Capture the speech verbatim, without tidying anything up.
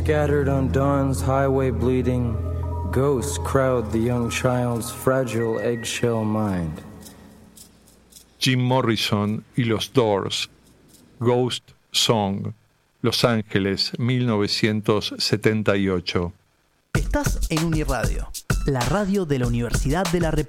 Scattered on dawn's highway bleeding, ghosts crowd the young child's fragile eggshell mind. Jim Morrison y los Doors, Ghost Song, Los Ángeles, mil novecientos setenta y ocho. Estás en Uniradio, la radio de la Universidad de la República.